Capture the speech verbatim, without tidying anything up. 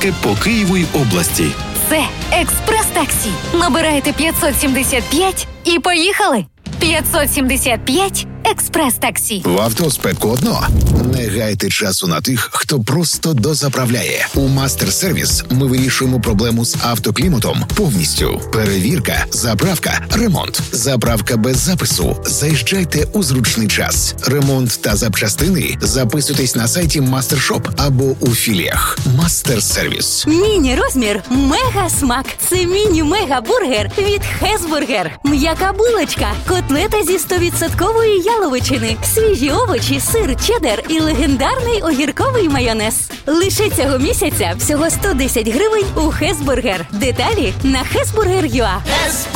поїздки по Києву й області. Це експрес-таксі. Набираєте п'ятсот сімдесят п'ять і поїхали. п'ятсот сімдесят п'ять експрес-таксі. В авто спекотно. Не гайте часу на тих, хто просто дозаправляє. У Мастер-сервіс ми вирішуємо проблему з автокліматом повністю. Перевірка, заправка, ремонт. Заправка без запису. Заїжджайте у зручний час. Ремонт та запчастини записуйтесь на сайті Мастершоп або у філіях. Мастер-сервіс. Міні-розмір мега-смак. Це міні-мега-бургер від Хесбургер. М'яка булочка, котлета зі сто відсотків яловичини, свіжі овочі, сир, чеддер і легендарний огірковий майонез. Лише цього місяця всього сто десять гривень у Хесбургер. Деталі на хесбургер крапка ю а.